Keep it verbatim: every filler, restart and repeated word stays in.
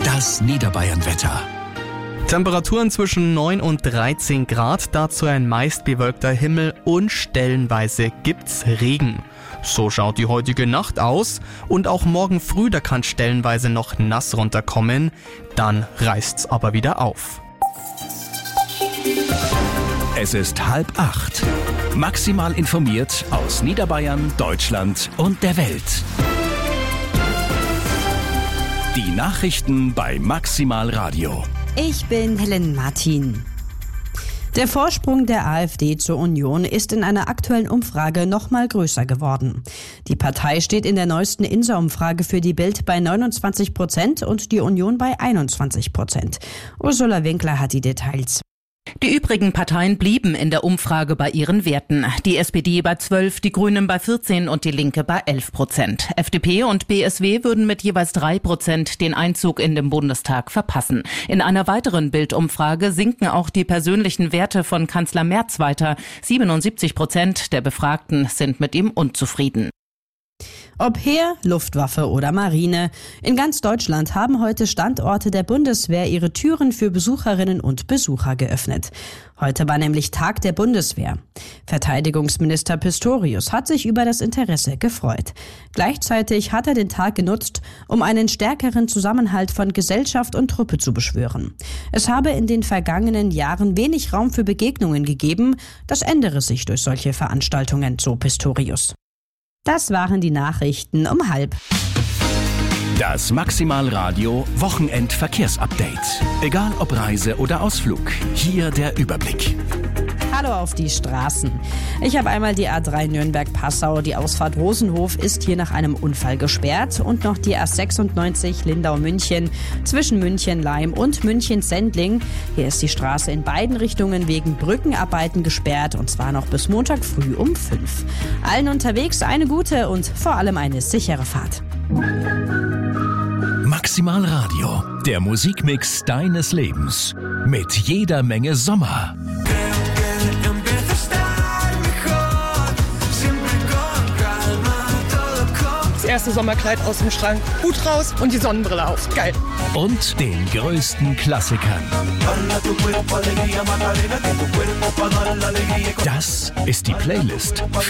Das Niederbayern-Wetter. Temperaturen zwischen neun und dreizehn Grad, dazu ein meist bewölkter Himmel und stellenweise gibt's Regen. So schaut die heutige Nacht aus und auch morgen früh, da kann stellenweise noch nass runterkommen, dann reißt's aber wieder auf. Es ist halb acht. Maximal informiert aus Niederbayern, Deutschland und der Welt. Die Nachrichten bei Maximal Radio. Ich bin Helen Martin. Der Vorsprung der AfD zur Union ist in einer aktuellen Umfrage noch mal größer geworden. Die Partei steht in der neuesten Insa-Umfrage für die Bild bei neunundzwanzig Prozent und die Union bei einundzwanzig Prozent. Ursula Winkler hat die Details. Die übrigen Parteien blieben in der Umfrage bei ihren Werten. Die S P D bei zwölf, die Grünen bei vierzehn und die Linke bei elf Prozent. F D P und B S W würden mit jeweils drei Prozent den Einzug in den Bundestag verpassen. In einer weiteren Bildumfrage sinken auch die persönlichen Werte von Kanzler Merz weiter. siebenundsiebzig Prozent der Befragten sind mit ihm unzufrieden. Ob Heer, Luftwaffe oder Marine, in ganz Deutschland haben heute Standorte der Bundeswehr ihre Türen für Besucherinnen und Besucher geöffnet. Heute war nämlich Tag der Bundeswehr. Verteidigungsminister Pistorius hat sich über das Interesse gefreut. Gleichzeitig hat er den Tag genutzt, um einen stärkeren Zusammenhalt von Gesellschaft und Truppe zu beschwören. Es habe in den vergangenen Jahren wenig Raum für Begegnungen gegeben, das ändere sich durch solche Veranstaltungen, so Pistorius. Das waren die Nachrichten um halb. Das Maximal Radio Wochenend-Verkehrsupdate. Egal ob Reise oder Ausflug, hier der Überblick. Hallo auf die Straßen. Ich habe einmal die A drei Nürnberg-Passau. Die Ausfahrt Rosenhof ist hier nach einem Unfall gesperrt. Und noch die A sechsundneunzig Lindau-München zwischen München-Leim und München-Sendling. Hier ist die Straße in beiden Richtungen wegen Brückenarbeiten gesperrt. Und zwar noch bis Montag früh um fünf. Allen unterwegs eine gute und vor allem eine sichere Fahrt. Maximal Radio, der Musikmix deines Lebens. Mit jeder Menge Sommer. Das erste Sommerkleid aus dem Schrank, Hut raus und die Sonnenbrille auf. Geil. Und den größten Klassikern. Das ist die Playlist